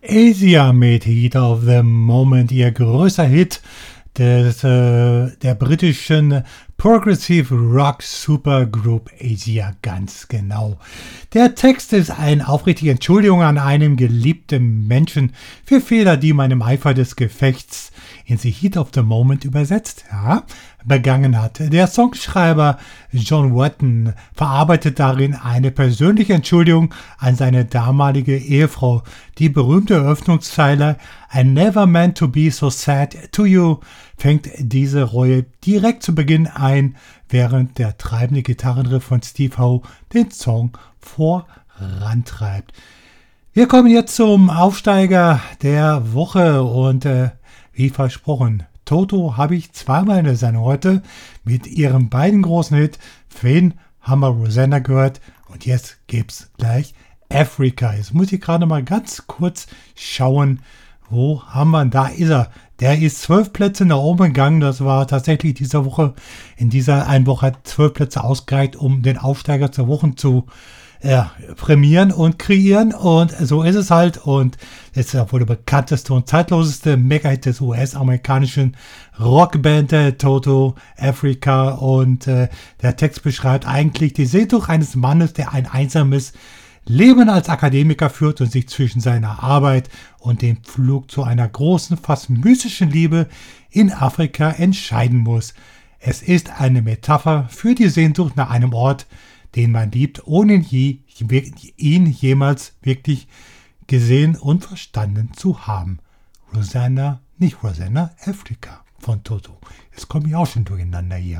Asia mit Heat of the Moment, ihr größter Hit der britischen Progressive Rock Supergroup Asia, ganz genau. Der Text ist eine aufrichtige Entschuldigung an einen geliebten Menschen für Fehler, die man im Eifer des Gefechts in The Heat of the Moment begangen hat. Der Songschreiber John Wetton verarbeitet darin eine persönliche Entschuldigung an seine damalige Ehefrau. Die berühmte Eröffnungszeile I never meant to be so sad to you fängt diese Reue direkt zu Beginn ein, während der treibende Gitarrenriff von Steve Howe den Song vorantreibt. Wir kommen jetzt zum Aufsteiger der Woche und wie versprochen, Toto habe ich zweimal in der Sendung heute mit ihren beiden großen Hits. Wen haben wir Rosanna gehört und jetzt gibt's gleich Africa. Jetzt muss ich gerade mal ganz kurz schauen, wo haben wir ihn? Da ist er. Der ist 12 Plätze nach oben gegangen. Das war tatsächlich diese Woche. In dieser einen Woche hat 12 Plätze ausgereicht, um den Aufsteiger zur Woche zu prämieren und kreieren. Und so ist es halt. Und das ist wohl der bekannteste und zeitloseste Mega-Hit des US-amerikanischen Rockband Toto, Africa. Und der Text beschreibt eigentlich die Sehnsucht eines Mannes, der ein einsames Leben als Akademiker führt und sich zwischen seiner Arbeit und dem Flug zu einer großen, fast mystischen Liebe in Afrika entscheiden muss. Es ist eine Metapher für die Sehnsucht nach einem Ort, den man liebt, ohne ihn jemals wirklich gesehen und verstanden zu haben. Rosanna, nicht Rosanna, Africa von Toto. Jetzt komme ich auch schon durcheinander hier.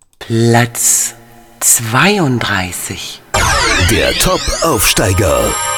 Platz 32. Der Top-Aufsteiger.